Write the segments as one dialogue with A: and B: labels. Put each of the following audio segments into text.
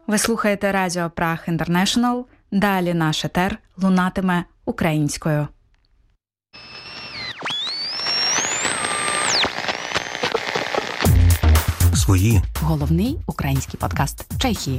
A: Ви слухаєте Радіо Праг Інтернешнл. Далі наш етер лунатиме українською.
B: Свої.
A: Головний український подкаст Чехії.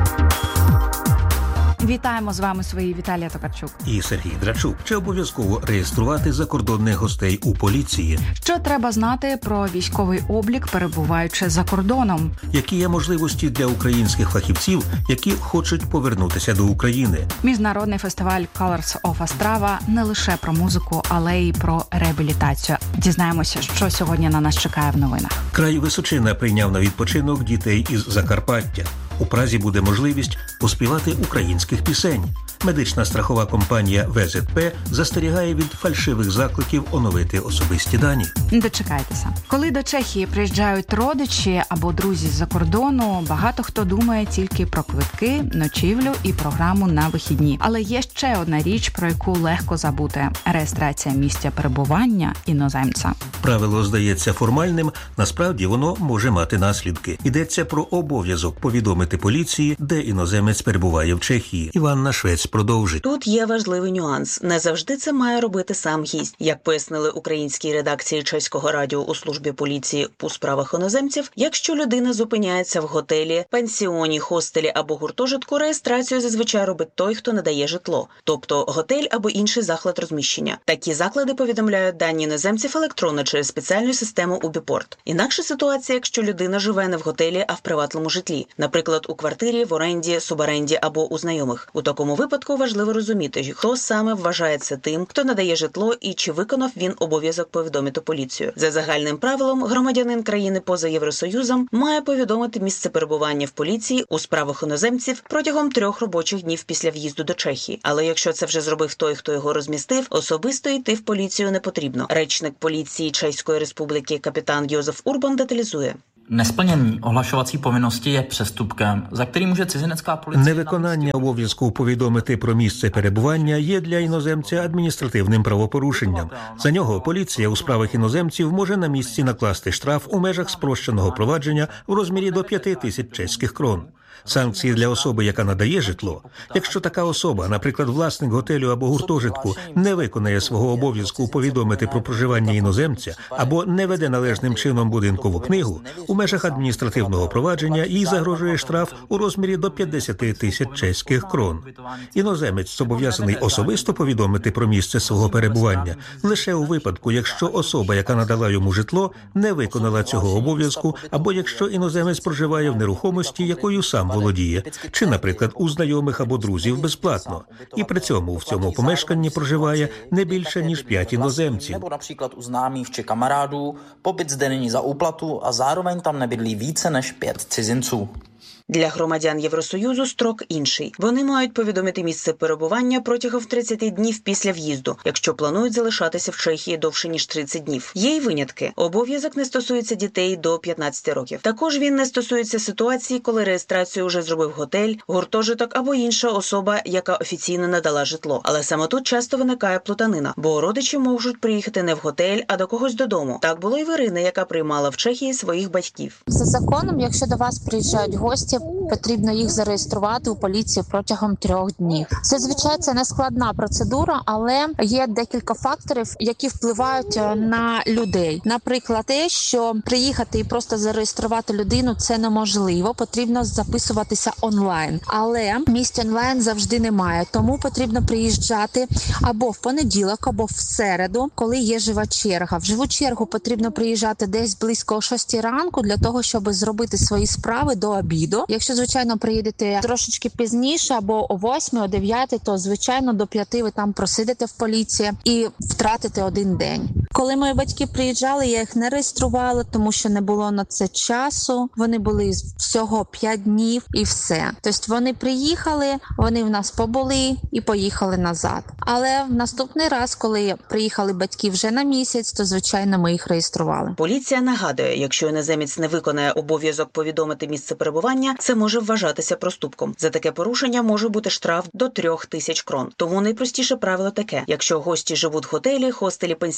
A: Вітаємо з вами свої Віталія Токарчук
B: і Сергій Драчук. Чи обов'язково реєструвати закордонних гостей у поліції?
A: Що треба знати про військовий облік, перебуваючи за кордоном?
B: Які є можливості для українських фахівців, які хочуть повернутися до України?
A: Міжнародний фестиваль Colors of Ostrava не лише про музику, але й про реабілітацію. Дізнаємося, що сьогодні на нас чекає в новинах.
B: Край Височина прийняв на відпочинок дітей із Закарпаття. У Празі буде можливість поспівати українських пісень. Медична страхова компанія ВЗП застерігає від фальшивих закликів оновити особисті дані.
A: Дочекайтеся. Коли до Чехії приїжджають родичі або друзі з-за кордону, багато хто думає тільки про квитки, ночівлю і програму на вихідні. Але є ще одна річ, про яку легко забути – реєстрація місця перебування іноземця.
B: Правило здається формальним, насправді воно може мати наслідки. Йдеться про обов'язок повідомити поліції, де іноземець перебуває в Чехії. Іванна Швець продовжить.
C: Тут є важливий нюанс. Не завжди це має робити сам гість. Як пояснили українській редакції Чеського радіо у службі поліції у справах іноземців, якщо людина зупиняється в готелі, пансіоні, хостелі або гуртожитку, реєстрацію зазвичай робить той, хто надає житло, тобто готель або інший заклад розміщення. Такі заклади повідомляють дані іноземців електронно через спеціальну систему UBPort. Інакша ситуація, якщо людина живе не в готелі, а в приватному житлі, наприклад, у квартирі, в оренді, суборенді або у знайомих. У такому випадку важливо розуміти, хто саме вважається тим, хто надає житло і чи виконав він обов'язок повідомити поліцію. За загальним правилом, громадянин країни поза Євросоюзом має повідомити місце перебування в поліції у справах іноземців протягом 3 робочих днів після в'їзду до Чехії. Але якщо це вже зробив той, хто його розмістив, особисто йти в поліцію не потрібно. Речник поліції Чеської Республіки капітан Йозеф Урбан деталізує.
D: Nesplnění ohlašovací povinnosti je přestupkem, za který může cizinecká policie...
B: Невиконання обов'язку повідомити про місце перебування є для іноземця адміністративним правопорушенням. За нього поліція у справах іноземців може на місці накласти штраф у межах спрощеного провадження в розмірі до 5000 чеських крон. Санкції для особи, яка надає житло. Якщо така особа, наприклад, власник готелю або гуртожитку, не виконає свого обов'язку повідомити про проживання іноземця або не веде належним чином будинкову книгу, у межах адміністративного провадження їй загрожує штраф у розмірі до 50 000 чеських крон. Іноземець зобов'язаний особисто повідомити про місце свого перебування лише у випадку, якщо особа, яка надала йому житло, не виконала цього обов'язку, або якщо іноземець проживає в нерухомості, якою сам володіє, чи, наприклад, у знайомих або друзів безплатно. І при цьому в цьому помешканні проживає не більше, ніж 5 іноземців.
D: Nebo například u známých či kamarádů, pobyt zde není za úplatu a zároveň tam nebydlí více než 5 cizinců.
C: Для громадян Євросоюзу строк інший. Вони мають повідомити місце перебування протягом 30 днів після в'їзду, якщо планують залишатися в Чехії довше, ніж 30 днів. Є й винятки. Обов'язок не стосується дітей до 15 років. Також він не стосується ситуації, коли реєстрацію вже зробив готель, гуртожиток або інша особа, яка офіційно надала житло. Але саме тут часто виникає плутанина, бо родичі можуть приїхати не в готель, а до когось додому. Так було й в Ірини, яка приймала в Чехії своїх батьків.
E: За законом, якщо до вас приїжджають гості, потрібно їх зареєструвати у поліції протягом 3 днів. Зазвичай це не складна процедура, але є декілька факторів, які впливають на людей. Наприклад, те, що приїхати і просто зареєструвати людину – це неможливо, потрібно записуватися онлайн. Але місць онлайн завжди немає, тому потрібно приїжджати або в понеділок, або в середу, коли є жива черга. В живу чергу потрібно приїжджати десь близько о 6 ранку для того, щоб зробити свої справи до обіду. Якщо, звичайно, приїдете трошечки пізніше, або о 8, о 9, то, звичайно, до 5 ви там просидите в поліції і втратите 1 день. Коли мої батьки приїжджали, я їх не реєструвала, тому що не було на це часу. Вони були всього 5 днів і все. Тобто вони приїхали, вони в нас побули і поїхали назад. Але в наступний раз, коли приїхали батьки вже на місяць, то, звичайно, ми їх реєстрували.
C: Поліція нагадує, якщо іноземець не виконає обов'язок повідомити місце перебування, це може вважатися проступком. За таке порушення може бути штраф до 3000 крон. Тому найпростіше правило таке: якщо гості живуть в готелі, хостелі, пансіоні або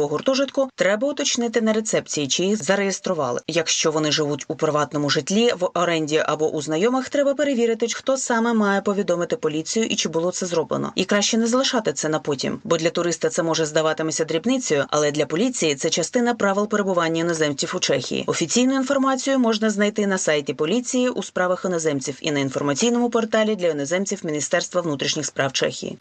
C: тимчасового гуртожитку, треба уточнити на рецепції, чи їх зареєстрували. Якщо вони живуть у приватному житлі, в оренді або у знайомих, треба перевірити, хто саме має повідомити поліцію і чи було це зроблено. І краще не залишати це на потім, бо для туриста це може здаватися дрібницею, але для поліції це частина правил перебування іноземців у Чехії. Офіційну інформацію можна знайти на сайті поліції у справах іноземців і на інформаційному порталі для іноземців Міністерства внутрішніх справ Чехії.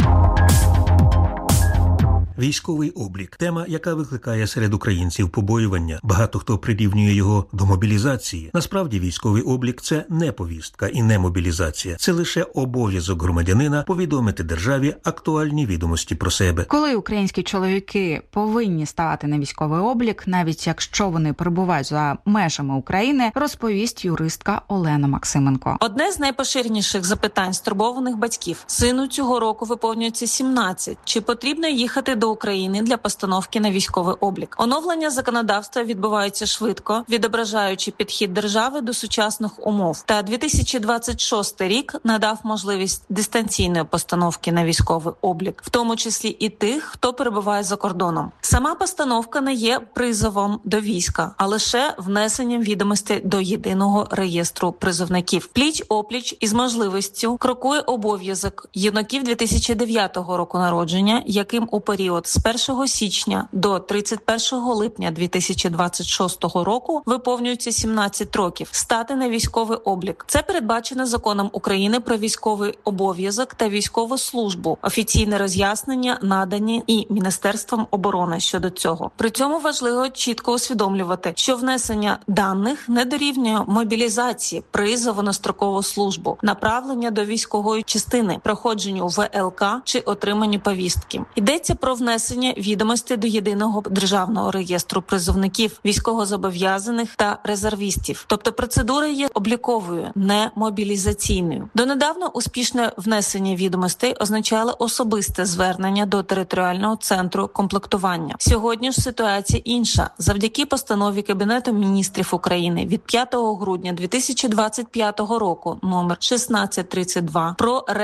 B: Військовий облік – тема, яка викликає серед українців побоювання. Багато хто прирівнює його до мобілізації. Насправді, військовий облік – це не повістка і не мобілізація. Це лише обов'язок громадянина повідомити державі актуальні відомості про себе.
A: Коли українські чоловіки повинні ставати на військовий облік, навіть якщо вони перебувають за межами України, розповість юристка Олена Максименко.
F: Одне з найпоширеніших запитань стурбованих батьків. Сину цього року виповнюється 17. Чи потрібно їхати до України для постановки на військовий облік? Оновлення законодавства відбувається швидко, відображаючи підхід держави до сучасних умов. Та 2026 рік надав можливість дистанційної постановки на військовий облік, в тому числі і тих, хто перебуває за кордоном. Сама постановка не є призовом до війська, а лише внесенням відомостей до єдиного реєстру призовників. Пліч-опліч із можливістю крокує обов'язок юнаків 2009 року народження, яким у період з 1 січня до 31 липня 2026 року виповнюється 17 років, стати на військовий облік. Це передбачено законом України про військовий обов'язок та військову службу. Офіційне роз'яснення надані і Міністерством оборони щодо цього. При цьому важливо чітко усвідомлювати, що внесення даних не дорівнює мобілізації, призову на строкову службу, направлення до військової частини, проходженню ВЛК чи отриманню повістки. Йдеться про внесення відомостей до єдиного державного реєстру призовників, військовозобов'язаних та резервістів. Тобто процедура є обліковою, не мобілізаційною. Донедавна успішне внесення відомостей означало особисте звернення до територіального центру комплектування. Сьогодні ж ситуація інша. Завдяки постанові Кабінету міністрів України від 5 грудня 2025 року номер 1632 про